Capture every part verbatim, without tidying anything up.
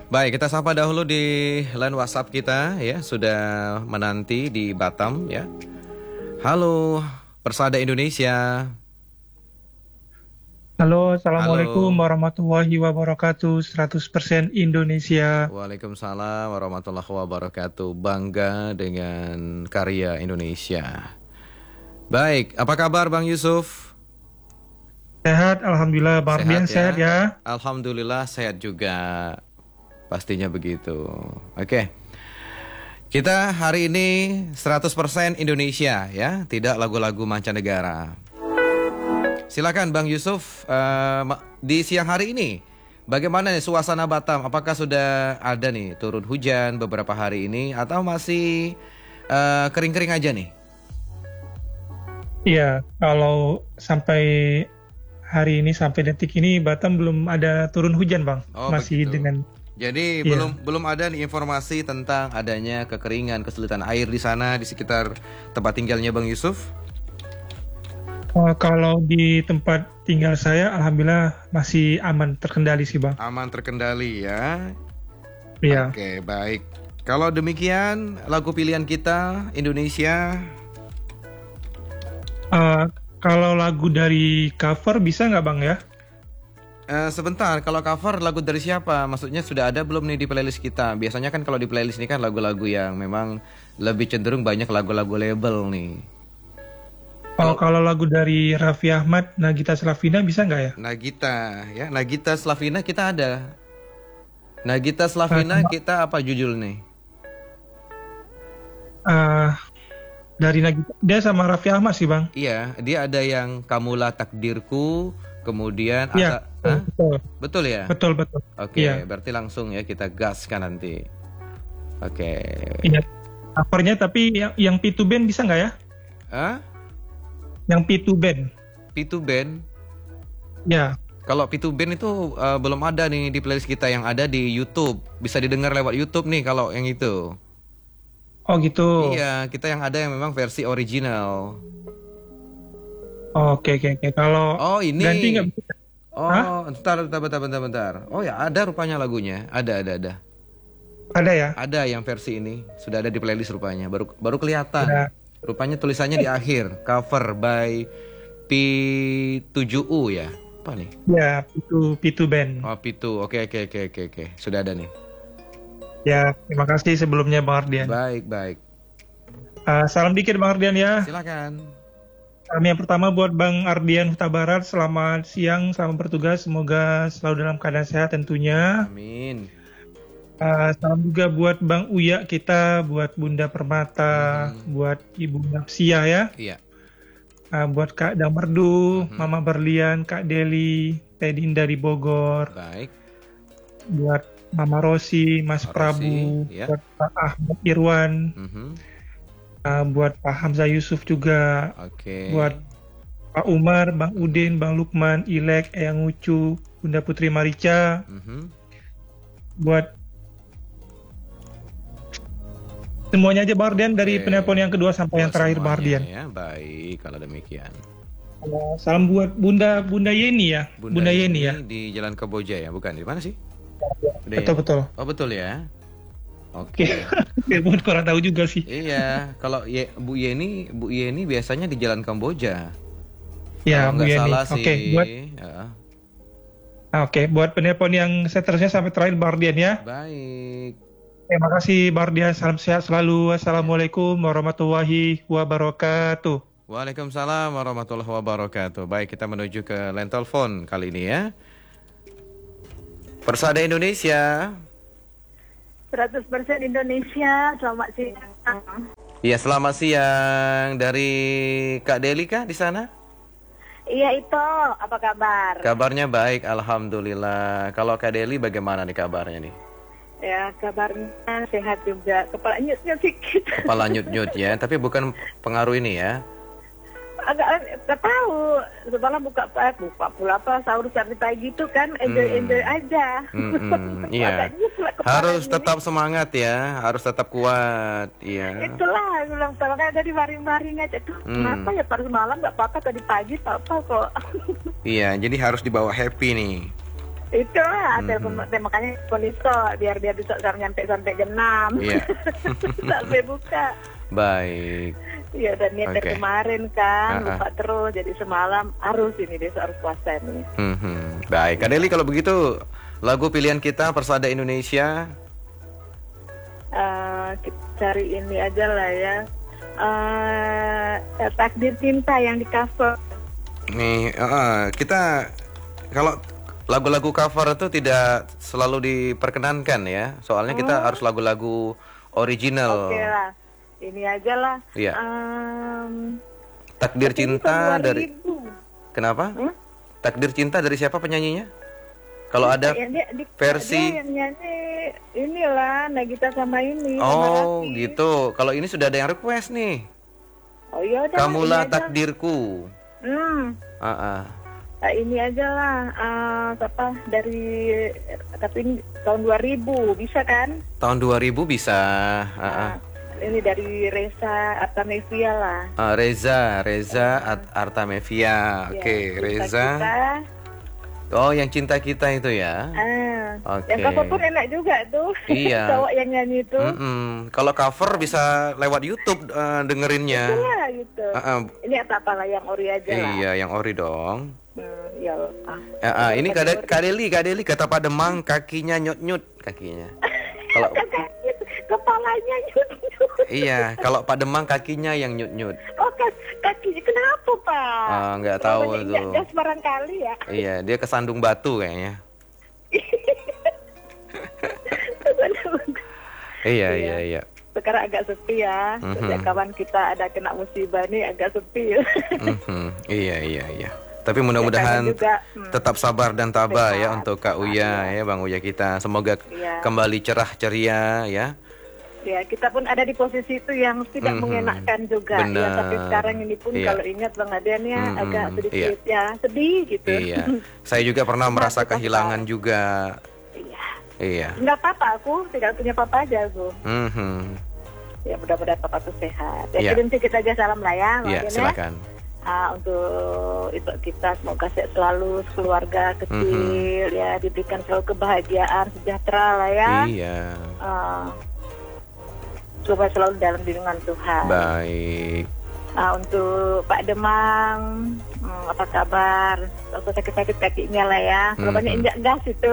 Baik, kita sapa dahulu di line WhatsApp kita ya, sudah menanti di Batam ya. Halo, Persada Indonesia. Halo, Assalamualaikum Halo. warahmatullahi wabarakatuh. seratus persen Indonesia. Waalaikumsalam warahmatullahi wabarakatuh. Bangga dengan karya Indonesia. Baik, apa kabar Bang Yusuf? Sehat, Alhamdulillah. Bang Ardian Sehat sehat ya? ya? Alhamdulillah sehat juga. Pastinya begitu. Oke. Kita hari ini seratus persen Indonesia ya, tidak lagu-lagu mancanegara. Silakan Bang Yusuf, uh, di siang hari ini bagaimana nih suasana Batam? Apakah sudah ada nih turun hujan beberapa hari ini atau masih uh, kering-kering aja nih? Iya, kalau sampai hari ini, sampai detik ini Batam belum ada turun hujan, Bang. Oh, Masih begitu. dengan Jadi iya. belum belum ada nih informasi tentang adanya kekeringan, kesulitan air di sana di sekitar tempat tinggalnya Bang Yusuf? Uh, kalau di tempat tinggal saya, Alhamdulillah masih aman, terkendali sih, Bang. Aman terkendali ya. Iya. Oke, baik. Kalau demikian, lagu pilihan kita Indonesia. Uh, kalau lagu dari cover bisa nggak, Bang ya? Uh, sebentar, kalau cover lagu dari siapa? Maksudnya sudah ada belum nih di playlist kita? Biasanya kan kalau di playlist ini kan lagu-lagu yang memang lebih cenderung banyak lagu-lagu label nih. Oh, kalau lagu dari Raffi Ahmad, Nagita Slavina bisa nggak ya? Nagita, ya Nagita Slavina kita ada. Nagita Slavina Uh, kita apa judul nih? uh, dari Nagita, dia sama Raffi Ahmad sih, Bang. Iya, dia ada yang Kamulah Takdirku, kemudian Iya, asa, betul, Hah? betul, Betul ya? betul, betul. Oke, Iya, berarti langsung ya kita gaskan nanti. Oke. iya. Covernya tapi yang yang P dua band bisa nggak ya? Hah? Yang P dua band. P dua Band? Ya. Kalau P dua Band itu uh, belum ada nih di playlist kita, yang ada di YouTube. Bisa didengar lewat YouTube nih kalau yang itu. Oh gitu. Iya, kita yang ada yang memang versi original. Oke, oke, oke. Kalau Oh, ganti nggak ini. bisa? Hah? Oh, bentar, bentar, bentar, bentar, bentar. Oh ya, ada rupanya lagunya. Ada, ada, ada. Ada ya? Ada yang versi ini. Sudah ada di playlist rupanya. Baru baru kelihatan. Ada. Rupanya tulisannya di akhir. Cover by P tujuh U ya. Apa nih? Ya, itu P dua band. Oh, P dua. Oke, oke, oke, oke, oke. Sudah ada nih. Ya, terima kasih sebelumnya Bang Ardian. Baik, baik. Uh, salam dikit Bang Ardian ya. Silakan. Salam yang pertama buat Bang Ardian Huta Barat. Selamat siang, selamat bertugas. Semoga selalu dalam keadaan sehat tentunya. Amin. Uh, salam juga buat Bang Uya kita, buat Bunda Permata, Mhm. buat Ibu Napsia ya, Iya. uh, buat Kak Damerdu, Mhm. Mama Berlian, Kak Deli, Teh Dinda di Bogor, Baik. buat Mama Rosi, Mas Pak Prabu, Rosi, ya. buat Pak Ahmad Irwan, Mhm. uh, buat Pak Hamzah Yusuf juga, Oke. buat Pak Umar, Bang Udin, Bang Lukman, Ilek, Eyang Ucu, Bunda Putri Marica, Mhm. buat semuanya aja Bang Ardian, dari Oke. penelpon yang kedua sampai yang Buat terakhir Bang semuanya Ardian. ya. Baik, kalau demikian. Uh, salam buat Bunda Bunda Yeni ya, Bunda, Bunda ini Yeni ya. di Jalan Keboja ya, bukan? Di mana sih? Udah ya? Betul betul. Oh, betul ya. Oke, Oke. ya, mungkin kurang tahu juga sih. Iya, kalau Ye, Bu Yeni, Bu Yeni biasanya di Jalan Kamboja. Ya, Kalau Bu nggak Yeni. salah Oke, sih. buat Ya. oke, buat penelpon yang seterusnya sampai terakhir Bang Ardian ya. Baik. Terima kasih Bang Ardian, salam sehat selalu. Assalamualaikum warahmatullahi wabarakatuh. Waalaikumsalam warahmatullahi wabarakatuh. Baik, kita menuju ke line telepon kali ini ya. Persada Indonesia. seratus persen Indonesia, selamat siang. Iya, selamat siang. Dari Kak Deli kah di sana? Iya itu, apa kabar? Kabarnya baik, alhamdulillah. Kalau Kak Deli bagaimana nih kabarnya nih? Ya kabarnya sehat juga, kepala nyut-nyut sedikit. Kepala nyut-nyut ya, tapi bukan pengaruh ini ya. Agak nggak tahu, semalam buka apa, buka pula apa, sahur sampai pagi itu kan enjoy-enjoy aja. Hmm, iya. Agak nyut lah kepala Harus ini. tetap semangat ya, harus tetap kuat. Iya. Itulah, bilang sama kan tadi maring-maring aja tuh. Hmm. Kenapa ya baru malam nggak apa-apa, tadi pagi apa-apa kok. Iya, jadi harus dibawa happy nih. Itulah, Mhm. telepon makanya poliso biar dia bisa nyampe sampai jam enam. Iya. Sampai buka. Baik. Iya, dan niat Oke. dari kemarin kan, Ah, ah. lupa terus. Jadi semalam harus ini, besok harus puasa nih. Mhm. Baik, Kak Deli kalau begitu lagu pilihan kita Persada Indonesia. Eh, kita cari ini aja lah ya. Eh, Takdir Cinta yang di cover. Nih, eh, eh, kita kalau lagu-lagu cover itu tidak selalu diperkenankan ya. Soalnya kita harus lagu-lagu original. Oke lah, ini aja lah. Iya. Em, Takdir tapi ini Cinta tahun dari dua ribu. kenapa? Hmm? Takdir Cinta dari siapa penyanyinya? Kalau ada Ya, dia- di- versi- dia yang nyanyi inilah Nagita sama ini. sama Oh, Raffi. gitu. Kalau ini sudah ada yang request nih. Oh iya udah. Kamulah ini aja. takdirku. Hmm. Ah, ah. Nah, ini aja lah. eh, apa dari tapi ini tahun dua ribu bisa kan? Tahun dua ribu bisa. Ah, ah. Nah, ini dari Reza Artamevia lah. Ah, Reza, Reza At- Artamevia. Oke, Ya, Cinta Reza. Kita. Oh, yang cinta kita itu ya. Ah, Oke. yang cover pun enak juga tuh. Iya. Cowok yang nyanyi itu. Mm-mm. Kalau cover bisa lewat YouTube eh, dengerinnya. Itulah gitu. Ah, ah. Ini apa apalah yang ori aja lah. Iya, yang ori dong. Hmm, ya. Ah. Ah, ah, ini Kak De- Kak Deli, Kak Deli kata Pak Demang kakinya nyut-nyut kakinya. Kalau Kepalanya nyut-nyut. iya, kalau Pak Demang kakinya yang nyut-nyut. Oh, kan kakinya kenapa, Pak? Ah, nggak tahu Banyak tuh. injak gas barangkali ya. Iya, dia kesandung batu kayaknya. Iya, iya, iya. Sekarang agak sepi ya. Mhm. Sejak kawan kita ada kena musibah nih agak sepi. Mhm. Iya, iya, iya. Tapi mudah-mudahan Ya, juga, hmm, tetap sabar dan tabah ya sehat. untuk Kak Uya ya, Bang Uya kita. Semoga Iya. kembali cerah ceria ya. Ya, kita pun ada di posisi itu yang tidak Mhm. mengenakkan juga. Benar. Ya, tapi sekarang ini pun Iya. kalau ingat Bang Adian ya Mhm. agak sedikit ya sedih gitu. Iya. Saya juga pernah merasa kita kehilangan juga. Iya. Iya. Enggak apa-apa, aku tidak punya papa aja aku. Mhm. Ya mudah-mudahan papa tuh sehat. Ya, Iya. kirim sedikit aja salam lah ya, Bang Iya, Adian ya. silakan. Ah, untuk itu kita semoga sehat selalu keluarga kecil ya, diberikan selalu kebahagiaan sejahtera lah ya. Iya. Ah, supaya selalu dalam lindungan Tuhan. Baik. Ah, untuk Pak Demang, hmm, apa kabar? Kalau sakit-sakit kakinya lah ya. Kalau Mhm. banyak injak gas itu.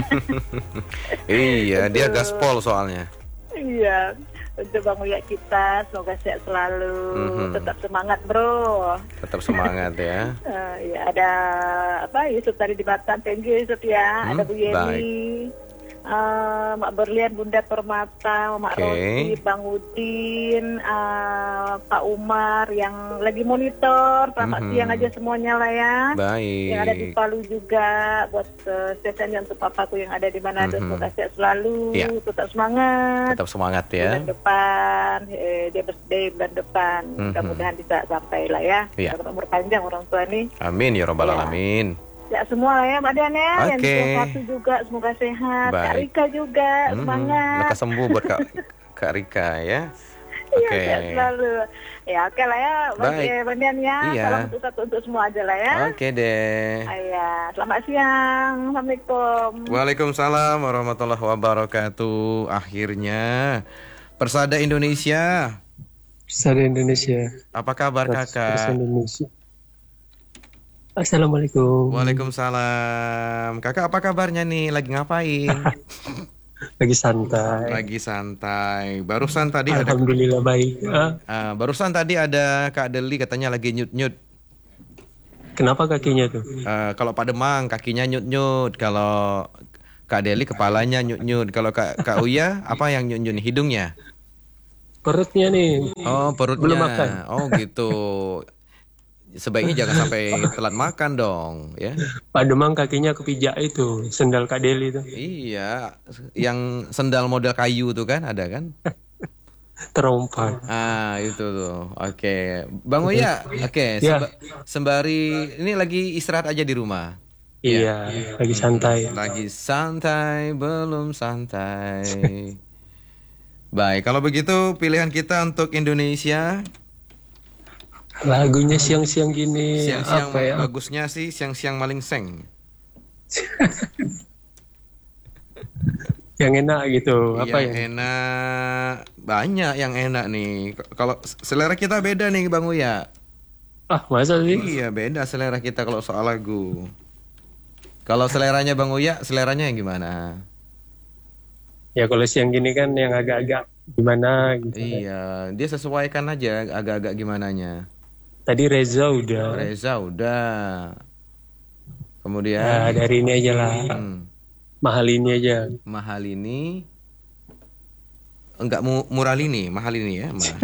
Iya, dia Betul. gaspol soalnya. Iya. Untuk Bang Uya kita semoga sehat selalu, Mhm. tetap semangat bro. Tetap semangat ya. Eh, ya ada apa Yusuf tadi di Batam, thank you Yusuf ya. Hmm, Ada Bu Yeni, eh, Mak Berlian, Bunda Permata, Mak Oke. Rosi, Bang Udin, eh, Pak Umar yang lagi monitor. Selamat Mhm. siang aja semuanya lah ya. Yang ada di Baik. Palu juga buat uh, spesialnya untuk papaku yang ada di Manado. Mhm. Semoga sehat selalu, Iya. tetap semangat. Tetap semangat ya. Bulan depan, eh, dia birthday bulan depan. Mhm. Mudah-mudahan bisa sampai lah ya. Iya. Dapat umur panjang orang tua nih. Amin ya robbal Iya. alamin. Ya semua lah ya Mbak Dian ya. Yang Oke. di satu juga semoga sehat. Kak Baik. Rika juga Mhm. semangat. Lekas sembuh buat Kak Kak Rika ya. Iya Oke. sehat selalu. Ya oke lah ya Mbak Baik. Mbak Dian ya. Iya. Salam untuk satu untuk semua aja lah ya. Oke deh. Iya. Selamat siang. Assalamualaikum. Waalaikumsalam warahmatullahi wabarakatuh. Akhirnya Persada Indonesia. Persada Indonesia. Apa kabar Persada Kakak? Indonesia. Assalamualaikum. Waalaikumsalam. Kakak apa kabarnya nih? Lagi ngapain? Lagi santai. Lagi santai. Barusan tadi ada Alhamdulillah baik. Ah, ah, barusan tadi ada Kak Deli katanya lagi nyut-nyut. kenapa kakinya tuh? Eh, kalau Pak Demang kakinya nyut-nyut, kalau Kak Deli kepalanya nyut-nyut, kalau Kak Kak Uya apa yang nyut-nyut nih? Hidungnya? Perutnya nih. Oh, perutnya. Belum makan. Oh, gitu. Sebaiknya jangan sampai telat makan dong, ya. Pak Demang kakinya kepijak itu, sendal Kak Deli itu. Iya, yang sendal model kayu tuh kan ada kan? Terompak. Ah, itu tuh. Oke. Bang Uya, oke, Ya. semba- sembari ini lagi istirahat aja di rumah. Iya, lagi santai. Lagi santai, belum santai. Baik, kalau begitu pilihan kita untuk Indonesia Lagunya siang-siang gini siang-siang apa ya? bagusnya sih siang-siang maling seng. Yang enak gitu. Apa yang ya? enak banyak yang enak nih. K- Kalau s- selera kita beda nih Bang Uya. Ah, masa sih? Iya beda selera kita kalau soal lagu. Kalau seleranya Bang Uya, seleranya yang gimana? Ya kalau siang gini kan yang agak-agak gimana gitu. Iya, dia sesuaikan aja agak-agak gimananya. Tadi Reza udah. Reza udah. Nah, Kemudian dari ini aja lah. hmm, Mahal ini aja. mahal ini enggak mu murah ini, mahal ini ya. Ma-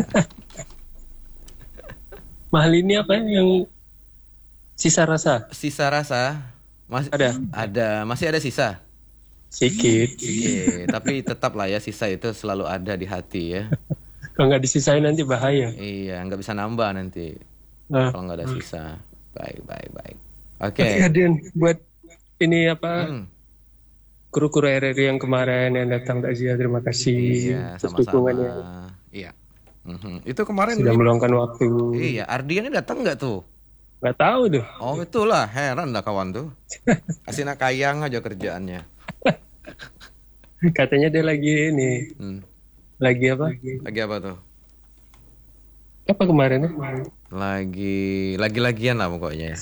Mahal ini apa yang sisa rasa? Sisa rasa masih Ada? ada, masih ada sisa. Sedikit. Oke, tapi tetap lah ya sisa itu selalu ada di hati ya. Kalau nggak disisain nanti bahaya. Iya, nggak bisa nambah nanti Nah, kalau nggak ada sisa. Baik, baik, baik. Oke. Oke, Adian, buat ini apa Hmm, kru-kru R R I yang kemarin yang datang takziah, terima kasih iya, atas sama-sama. dukungannya. Iya. Mhm. Itu kemarin Sudah meluangkan waktu. iya, Ardian ini datang nggak tuh? Nggak tahu tuh. Oh, itulah heran dah kawan tuh. Kasih nak kayang aja kerjaannya. Katanya dia lagi ini, Hmm. lagi apa? Lagi apa tuh? Apa kemarin? Lagi lagi-lagian lah pokoknya.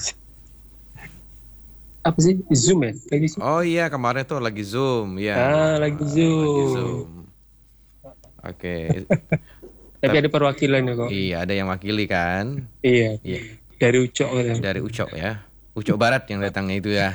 Apa sih? Zoom ya? Lagi Zoom? Oh iya, kemarin tuh lagi Zoom, ya. Ah, lagi Zoom. Lagi Zoom. Oke. Tapi ada perwakilan ya kok. Iya, ada yang wakili kan? Iya. Iya, Dari Ucok katanya. dari Ucok ya. Ucok Barat yang datangnya itu ya.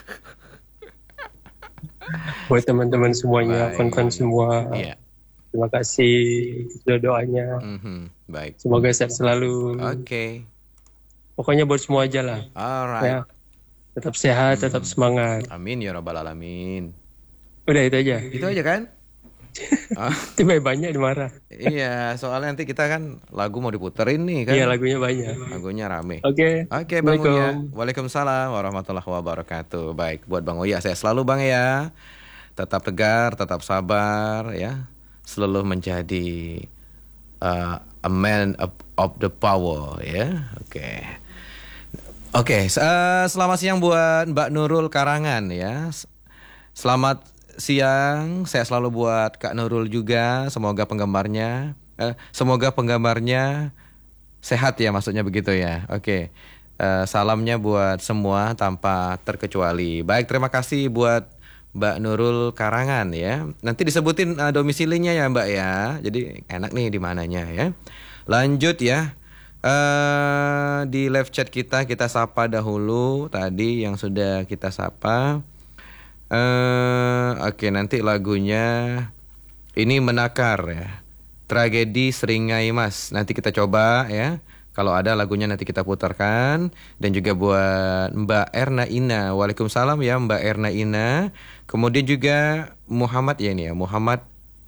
Buat teman-teman semuanya, Baik. kawan-kawan semua. Iya. Terima kasih sudah doanya. Mhm, baik. Semoga sehat selalu. Oke. Pokoknya buat semua aja lah. Alright. Ya. Tetap sehat, tetap semangat. Amin ya rabbal alamin. Udah itu aja. Itu aja kan? Ah, Tiba banyak dimarah. iya, soalnya nanti kita kan lagu mau diputerin nih kan. Iya, lagunya banyak. Lagunya rame. Oke. Oke Bang Uya. Assalamualaikum. Waalaikumsalam warahmatullahi wabarakatuh. Baik, buat Bang Uya saya selalu Bang ya. Tetap tegar, tetap sabar ya. Selalu menjadi uh, a man of, of the power ya. Oke. Oke, s- eh, selamat siang buat Mbak Nurul Karangan ya. S- Selamat siang, saya selalu buat Kak Nurul juga. Semoga penggemarnya, eh, semoga penggemarnya sehat ya, maksudnya begitu ya. Oke, Eh, salamnya buat semua tanpa terkecuali. Baik, terima kasih buat Mbak Nurul Karangan ya. Nanti disebutin eh, domisilinya ya Mbak ya. Jadi enak nih di mananya ya. Lanjut ya. Eh di live chat kita kita sapa dahulu tadi yang sudah kita sapa. Eh oke, nanti lagunya ini menakar ya. Tragedi Seringai Mas. Nanti kita coba ya. Kalau ada lagunya nanti kita putarkan. Dan juga buat Mbak Erna Ina. Waalaikumsalam ya Mbak Erna Ina. Kemudian juga Muhammad ya ini ya. Muhammad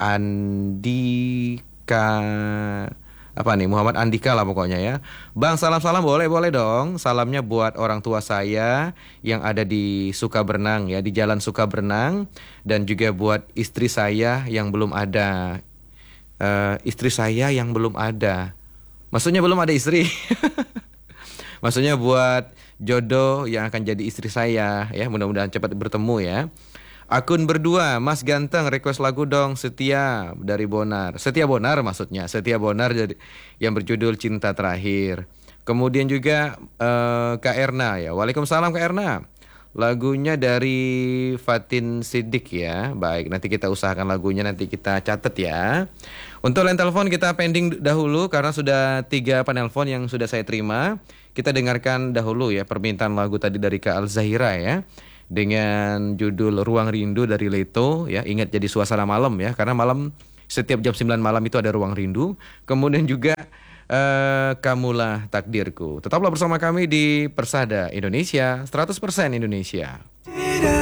Andika. Apa nih, Muhammad Andika lah pokoknya ya. Bang, salam-salam boleh-boleh dong. Salamnya buat orang tua saya yang ada di Sukabernang ya, di Jalan Sukabernang. Dan juga buat istri saya yang belum ada. Eh, istri saya yang belum ada. Maksudnya belum ada istri. Maksudnya buat jodoh yang akan jadi istri saya ya. Mudah-mudahan cepat bertemu ya. Akun berdua, Mas Ganteng request lagu dong, Setia dari Bonar. Setia Bonar maksudnya, Setia Bonar jadi yang berjudul Cinta Terakhir. Kemudian juga eh, Kak Erna ya. Waalaikumsalam Kak Erna. Lagunya dari Fatin Siddiq ya. Baik, nanti kita usahakan lagunya, nanti kita catat ya. Untuk line telepon kita pending dahulu karena sudah tiga penelpon yang sudah saya terima. Kita dengarkan dahulu ya permintaan lagu tadi dari Kak Al-Zahira ya. Dengan judul Ruang Rindu dari Leto ya. Ingat jadi suasana malam ya, karena malam setiap jam sembilan malam itu ada Ruang Rindu. Kemudian juga eh, Kamulah Takdirku. Tetaplah bersama kami di Persada Indonesia, seratus persen Indonesia.